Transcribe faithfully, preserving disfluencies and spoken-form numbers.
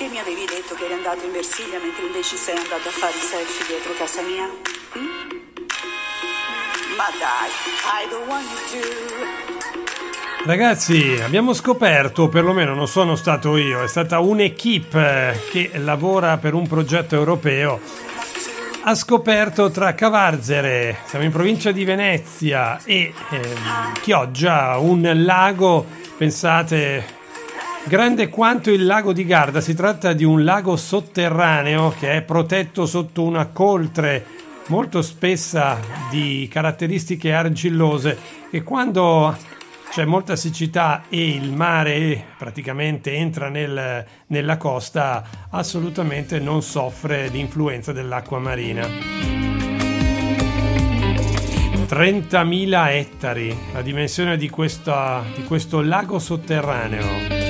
Perché mi avevi detto che eri andato in Versilia mentre invece sei andato a fare i selfie dietro casa mia? Mm? Ma dai, I don't want you to. Ragazzi, abbiamo scoperto, perlomeno non sono stato io, è stata un'equipe che lavora per un progetto europeo, ha scoperto tra Cavarzere, siamo in provincia di Venezia, e eh, Chioggia, un lago, pensate, grande quanto il lago di Garda. Si tratta di un lago sotterraneo che è protetto sotto una coltre molto spessa di caratteristiche argillose, che quando c'è molta siccità e il mare praticamente entra nel, nella costa, assolutamente non soffre l'influenza dell'acqua marina. trentamila ettari, la dimensione di, questa, di questo lago sotterraneo.